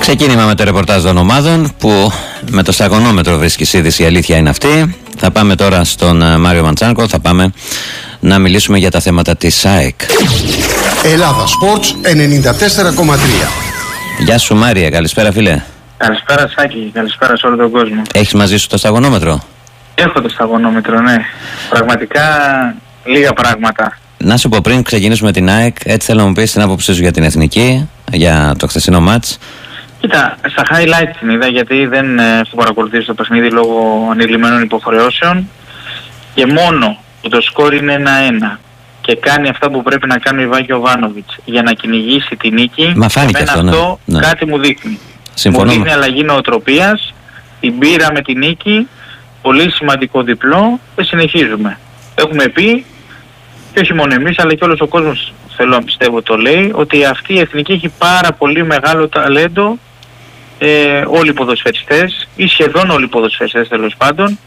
Ξεκίνημα με το ρεπορτάζ των ομάδων που με το σταγονόμετρο βρίσκει είδηση, η αλήθεια είναι αυτή. Θα πάμε τώρα στον Μάριο Μαντσάνκο, θα πάμε να μιλήσουμε για τα θέματα της ΑΕΚ. Ελλάδα Sports 94,3. Γεια σου Μάρια, καλησπέρα φίλε. Καλησπέρα Σάκη, καλησπέρα σε όλο τον κόσμο. Έχεις μαζί σου το σταγονόμετρο? Έχω το σταγονόμετρο, ναι. Πραγματικά λίγα πράγματα. Να σου πω πριν ξεκινήσουμε την ΑΕΚ, έτσι θέλω να μου πεις την άποψή σου για την εθνική, για το χθεσινό μάτς. Κοίτα, στα highlights την είδα γιατί δεν έχω παρακολουθήσει το παιχνίδι λόγω ανηλυμένων υποχρεώσεων και μόνο που το σκόρ είναι 1-1 και κάνει αυτά που πρέπει να κάνει ο Ιβάν Γιοβάνοβιτς για να κυνηγήσει τη νίκη. Μα φάνηκε αυτό, ναι. Κάτι μου δείχνει. Συμφωνώ. Μου δείχνει αλλαγή νοοτροπίας, την πήραμε τη νίκη, πολύ σημαντικό διπλό και συνεχίζουμε. Έχουμε πει, και όχι μόνο εμείς αλλά και όλος ο κόσμος, θέλω να πιστεύω το λέει, ότι αυτή η εθνική έχει πάρα πολύ μεγάλο ταλέντο, όλοι οι ποδοσφαιριστές ή σχεδόν όλοι οι ποδοσφαιριστές τέλος πάντων,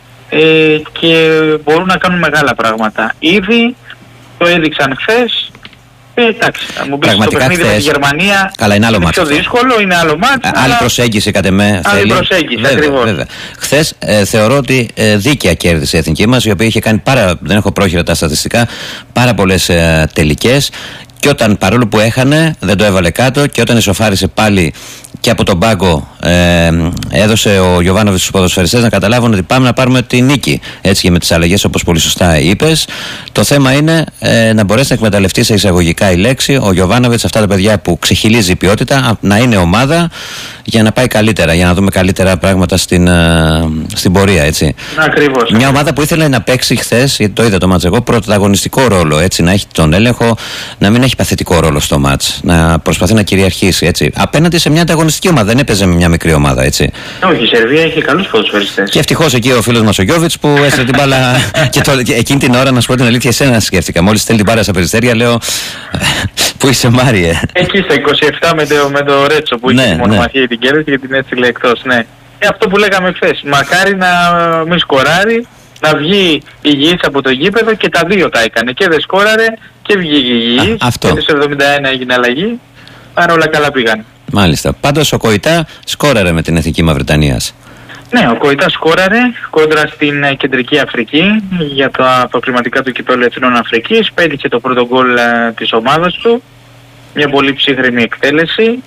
και μπορούν να κάνουν μεγάλα πράγματα. Ήδη το έδειξαν χθες. Εντάξει, θα μου πεις το παιχνίδι με τη Γερμανία καλά, είναι άλλο πιο δύσκολο, είναι άλλο μάτς. Άλλη προσέγγιση κατ' εμέ. Άλλη προσέγγιση, ακριβώς. Χθες θεωρώ ότι δίκαια κέρδισε η εθνική μας, η οποία είχε κάνει δεν έχω πρόχειρα τα στατιστικά, πάρα πολλές τελικές. Και όταν, παρόλο που έχανε, δεν το έβαλε κάτω, και όταν ισοφάρισε πάλι και από τον πάγκο έδωσε ο Γιοβάνοβιτς στους ποδοσφαιριστές να καταλάβουν ότι πάμε να πάρουμε τη νίκη. Έτσι και με τις αλλαγές, όπως πολύ σωστά είπες. Το θέμα είναι να μπορέσει να εκμεταλλευτεί σε εισαγωγικά η λέξη ο Γιοβάνοβιτς αυτά τα παιδιά που ξεχυλίζει η ποιότητα, να είναι ομάδα για να πάει καλύτερα, για να δούμε καλύτερα πράγματα στην πορεία. Έτσι. Ακριβώς. Μια ομάδα που ήθελε να παίξει χθες, γιατί το είδα το μάτς εγώ, πρωταγωνιστικό ρόλο. Έτσι, να έχει τον έλεγχο, να μην έχει παθητικό ρόλο στο μάτς, να προσπαθεί να κυριαρχήσει. Έτσι. Απέναντι σε μια ανταγωνιστική ομάδα, δεν έπαιζε με μια μικρή ομάδα. Έτσι. Όχι, η Σερβία έχει καλούς ποδοσφαιριστές. Και ευτυχώς εκεί ο φίλος μας ο Γιόβιτς που έστειλε την μπάλα. Και εκείνη την ώρα, να σου πω την αλήθεια, εσένα σκέφτηκα. Μόλις στέλνει την μπάλα στα περιστέρια, λέω. Πού είσαι, Μάριε? Εκεί στα 27 με το Ρέτσο που είχε τη μονομαχία την κέρδισε και την έστειλε εκτός. Ναι. Αυτό που λέγαμε χθες. Μακάρι να μην σκοράρει, να βγει υγιής από το γήπεδο, και τα δύο τα έκανε. Και δεν σκόραρε και βγήκε υγιής. Αυτό. Και στο 71 έγινε αλλαγή. Άρα όλα καλά πήγαν. Μάλιστα. Πάντως ο Κοϊτά σκόραρε με την Εθνική Μαυριτανίας. Ναι, ο Κοϊτά σκόραρε κόντρα στην Κεντρική Αφρική για τα προκριματικά του Κυπέλλου Εθνών Αφρικής. Πέτυχε το πρώτο γκολ της ομάδας του. Μια πολύ ψύχρεμη εκτέλεση.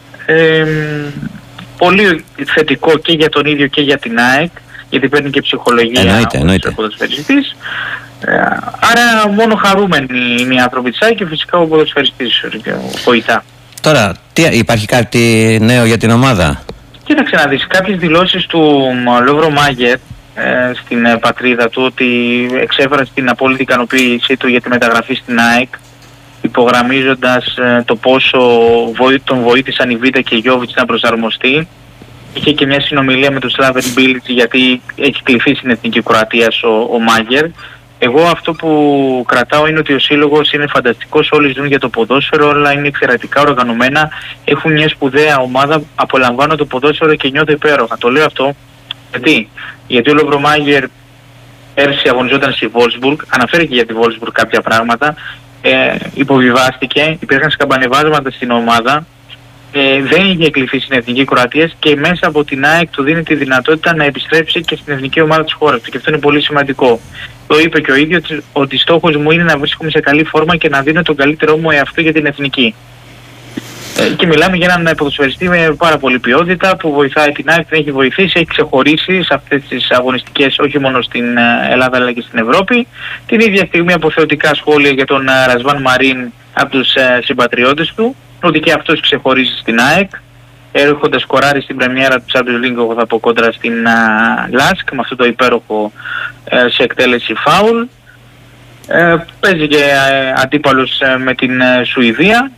Πολύ θετικό και για τον ίδιο και για την ΑΕΚ, γιατί παίρνει και ψυχολογία ο ποδοσφαιριστής. Άρα μόνο χαρούμενοι είναι οι άνθρωποι της ΑΕΚ και φυσικά ο ποδοσφαιριστής, ο Κοϊτά. Τώρα, υπάρχει κάτι νέο για την ομάδα? Κοίταξε να δεις, κάποιες δηλώσεις του Λόβρο Μάγερ στην πατρίδα του, ότι εξέφρασε την απόλυτη ικανοποίησή του για τη μεταγραφή στην ΑΕΚ, υπογραμμίζοντας το πόσο τον βοήθησαν η Βίτα και η Γιόβιτς να προσαρμοστεί. Είχε και μια συνομιλία με τον Σλάβεν Μπίλιτς, γιατί έχει κληθεί στην Εθνική Κροατίας ο Μάγερ. Εγώ αυτό που κρατάω είναι ότι ο σύλλογος είναι φανταστικός, όλοι ζουν για το ποδόσφαιρο, όλα είναι εξαιρετικά οργανωμένα, έχουν μια σπουδαία ομάδα, απολαμβάνω το ποδόσφαιρο και νιώθω υπέροχα. Το λέω αυτό γιατί ο Λόβρο Μάγερ πέρσι αγωνιζόταν στη Βόλσμπουργκ, αναφέρει και για τη Βόλσμπουργκ κάποια πράγματα, υποβιβάστηκε, υπήρχαν σκαμπανεβάσματα στην ομάδα, δεν είχε εκλειφθεί στην Εθνική Κροατία και μέσα από την ΑΕΚ του δίνει τη δυνατότητα να επιστρέψει και στην εθνική ομάδα της χώρας του, και αυτό είναι πολύ σημαντικό. Το είπε και ο ίδιος ότι στόχος μου είναι να βρίσκομαι σε καλή φόρμα και να δίνω τον καλύτερό μου εαυτό για την εθνική. Και μιλάμε για έναν ποδοσφαιριστή με πάρα πολύ ποιότητα που βοηθάει την ΑΕΚ, την έχει βοηθήσει, έχει ξεχωρίσει σε αυτές τις αγωνιστικές, όχι μόνο στην Ελλάδα αλλά και στην Ευρώπη. Την ίδια στιγμή αποθεωτικά σχόλια για τον Ρασβάν Μαρίν από τους συμπατριώτες του, ότι και αυτός ξεχωρίζει στην ΑΕΚ, έρχοντας σκοράρει στην πρεμιέρα του Champions League, εγώ θα πω, κόντρα στην Λάσκ, με αυτό το υπέροχο σε εκτέλεση φάουλ. Παίζει και αντίπαλος με την Σουηδία.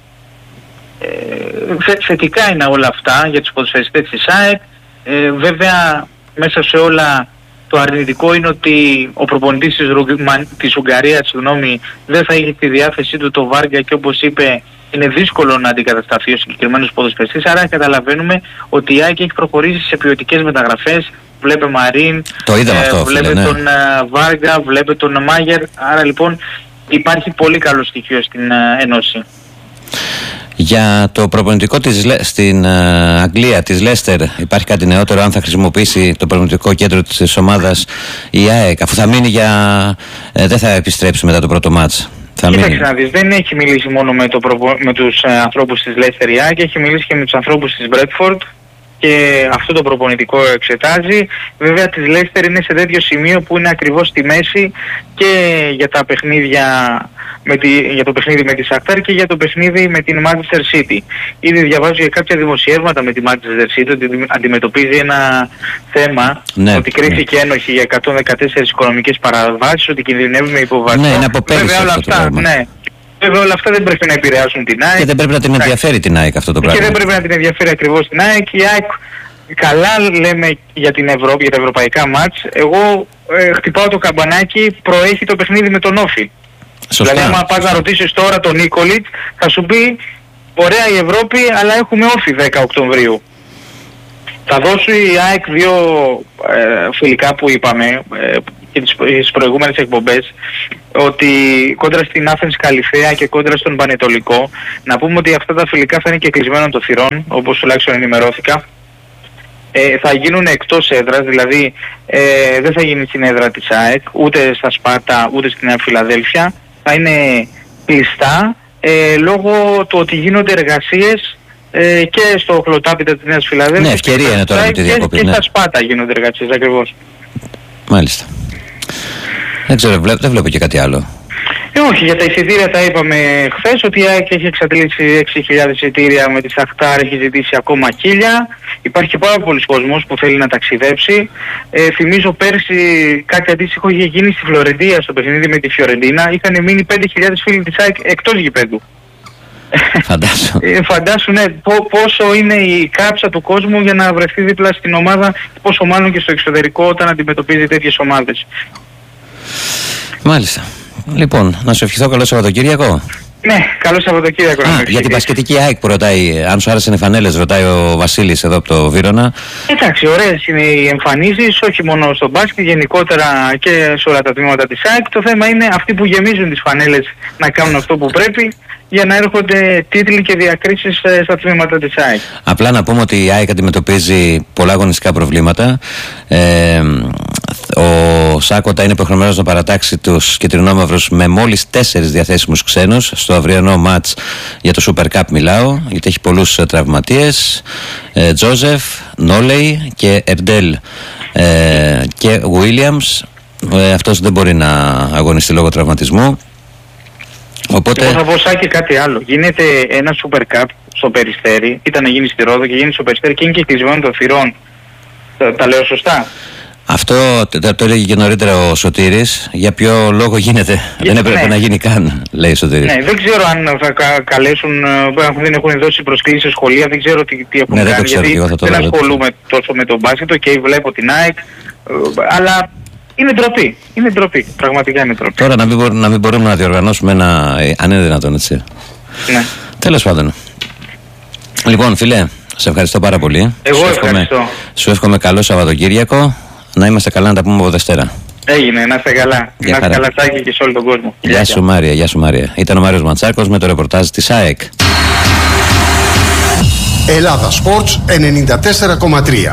Θετικά είναι όλα αυτά για τους ποδοσφαιριστές της ΑΕΚ. Βέβαια μέσα σε όλα το αρνητικό είναι ότι ο προπονητής της Ουγγαρίας δεν θα είχε τη διάθεσή του το Βάργα, και όπως είπε είναι δύσκολο να αντικατασταθεί ο συγκεκριμένος ποδοσφαιριστής. Άρα καταλαβαίνουμε ότι η ΑΕΚ έχει προχωρήσει σε ποιοτικές μεταγραφές. Βλέπε Μαρίν, βλέπε τον Βάργα, βλέπε τον Μάγερ. Άρα λοιπόν υπάρχει πολύ καλό στοιχείο στην Ένωση. Για το προπονητικό στην Αγγλία της Λέστερ υπάρχει κάτι νεότερο, αν θα χρησιμοποιήσει το προπονητικό κέντρο της ομάδας η ΑΕΚ, αφού θα μείνει δεν θα επιστρέψει μετά το πρώτο μάτς? Κοίταξε να δεις, δεν έχει μιλήσει μόνο με τους ανθρώπους της Λέστερ η ΑΕΚ, έχει μιλήσει και με τους ανθρώπους της Μπρέτφορντ και αυτό το προπονητικό εξετάζει. Βέβαια της Λέστερ είναι σε τέτοιο σημείο που είναι ακριβώς στη μέση και για τα παιχνίδια για το παιχνίδι με τη Σακτάρ και για το παιχνίδι με την Manchester City. Ήδη διαβάζω για κάποια δημοσιεύματα με τη Manchester City ότι αντιμετωπίζει ένα θέμα, ότι κρίθηκε ένοχη για 114 οικονομικές παραβάσεις, ότι κινδυνεύει με υποβασμό. Ναι, είναι από πέρυσι. Βέβαια όλα αυτά δεν πρέπει να επηρεάσουν την ΑΕΚ. Και δεν πρέπει να την ενδιαφέρει την ΑΕΚ αυτό το πράγμα. Και δεν πρέπει να την ενδιαφέρει ακριβώς την ΑΕΚ. Η ΑΕΚ καλά λέμε για την Ευρώπη, για τα ευρωπαϊκά μάτς. Εγώ χτυπάω το καμπανάκι, προέχει το παιχνίδι με τον Όφη. Σωστά. Δηλαδή άμα πας να ρωτήσεις τώρα τον Νίκολιτ θα σου πει ωραία η Ευρώπη αλλά έχουμε Όφη 10 Οκτωβρίου. Θα δώσω η ΑΕΚ δύο φιλικά που είπαμε και τις προηγούμενες εκπομπές, ότι κόντρα στην Άθενς Καλυθέα και κόντρα στον Πανετολικό, να πούμε ότι αυτά τα φιλικά θα είναι και κλεισμένων των θυρών, όπως τουλάχιστον ενημερώθηκα. Θα γίνουν εκτός έδρας, δηλαδή δεν θα γίνει στην έδρα της ΑΕΚ, ούτε στα Σπάρτα, ούτε στην Νέα Φιλαδέλφια. Θα είναι κλειστά, λόγω του ότι γίνονται εργασίες και στο χλωτάπητα της Νέας Φιλαδέλφειας. Ναι, ευκαιρία είναι τώρα με τη διακοπή. Και στα Σπάτα γίνονται εργασίες, ακριβώς. Μάλιστα. Δεν ξέρω, δεν βλέπω και κάτι άλλο. Όχι, για τα εισιτήρια τα είπαμε χθες, ότι η ΑΕΚ έχει εξαντλήσει 6.000 εισιτήρια, με τη Σαχτάρ έχει ζητήσει ακόμα 1.000. Υπάρχει πάρα πολλοί κόσμος που θέλει να ταξιδέψει. Θυμίζω πέρσι κάτι αντίστοιχο είχε γίνει στη Φλωρεντία στο παιχνίδι με τη Φιωρεντίνα. Είχαν μείνει 5.000 φίλοι της ΑΕΚ εκτός γηπέδου. Φαντάσου, ναι, πόσο είναι η κάψα του κόσμου για να βρεθεί δίπλα στην ομάδα, πόσο μάλλον και στο εξωτερικό όταν αντιμετωπίζει τέτοιες ομάδες. Μάλιστα. Λοιπόν, να σου ευχηθώ καλό Σαββατοκύριακο. Ναι, καλό Σαββατοκύριακο. Για την μπασκετική ΑΕΚ που ρωτάει, αν σου άρεσαν οι φανέλες, ρωτάει ο Βασίλης εδώ από το Βύρωνα. Εντάξει, ωραίες είναι οι εμφανίσεις, όχι μόνο στο μπάσκετ, γενικότερα και σε όλα τα τμήματα της ΑΕΚ. Το θέμα είναι αυτοί που γεμίζουν τις φανέλες να κάνουν αυτό που πρέπει, για να έρχονται τίτλοι και διακρίσεις στα τμήματα της ΑΕΚ. Απλά να πούμε ότι η ΑΕΚ αντιμετωπίζει πολλά αγωνιστικά προβλήματα. Ο Σάκοτα είναι υποχρεωμένος να παρατάξει τους κυτρινόμαυρους με μόλις 4 διαθέσιμους ξένους στο αυριανό μάτς για το Super Cup μιλάω, γιατί έχει πολλούς τραυματίες. Τζόζεφ, Νόλεϊ και Ερντέλ και Williams. Αυτός δεν μπορεί να αγωνιστεί λόγω τραυματισμού. Οπότε... Εγώ θα πω Σάκη κάτι άλλο. Γίνεται ένα Super Cup στο Περιστέρι, ήταν να γίνει στη Ρόδο και γίνει στο Περιστέρι και είναι και κλεισμένο των θυρών. Τα λέω σωστά? Αυτό το έλεγε και νωρίτερα ο Σωτήρης. Για ποιο λόγο γίνεται? Δεν έπρεπε να γίνει καν, λέει ο Σωτήρης. Ναι, δεν ξέρω αν θα καλέσουν, δεν έχουν δώσει προσκλήσεις σε σχολεία, δεν ξέρω τι έχουν κάνει. Δεν ξέρω, γιατί δεν ασχολούμαι τόσο με τον μπάσκετ και βλέπω την ΑΕΚ, αλλά είναι ντροπή. Είναι ντροπή. Πραγματικά είναι ντροπή. Τώρα να μην μπορούμε να διοργανώσουμε ένα, αν είναι δυνατόν, έτσι. Ναι. Τέλος πάντων. Λοιπόν, φίλε, σε ευχαριστώ πάρα πολύ. Εγώ ευχαριστώ. Σου εύχομαι καλό Σαββατοκύριακο. Να είμαστε καλά, να τα πούμε από Δευτέρα. Έγινε, να είστε καλά. Να είστε καλά, Σάκη, και σε όλο τον κόσμο. Γεια σου, Μάρια, γεια σου, Μάρια. Ήταν ο Μάριος Ματσάκος με το ρεπορτάζ της ΑΕΚ. Ελλάδα Sports 94,3.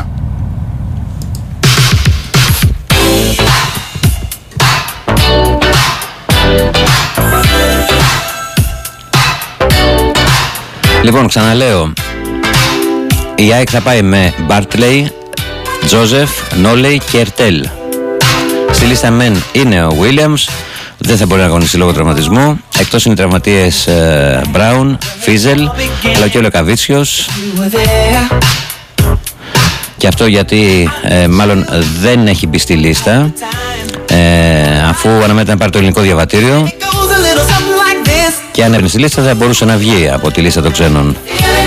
Λοιπόν, ξαναλέω, η ΑΕΚ θα πάει με Μπάρτλεϊ, Τζόζεφ, Νόλεϊ και Ερτέλ. Στη λίστα μεν είναι ο Williams, δεν θα μπορεί να αγωνιστεί λόγω τραυματισμού. Εκτός είναι οι τραυματίες Μπράουν, Φίζελ, αλλά και ο Λεκαβίτσιος. Και αυτό γιατί μάλλον δεν έχει μπει στη λίστα, αφού αναμένεται να πάρει το ελληνικό διαβατήριο. Και αν έρθει στη λίστα θα μπορούσε να βγει από τη λίστα των ξένων.